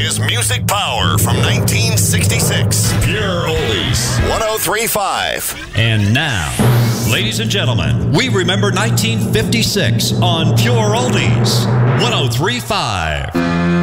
is music power from 1966. Pure Oldies. 103.5. And now, ladies and gentlemen, we remember 1956 on Pure Oldies. 103.5.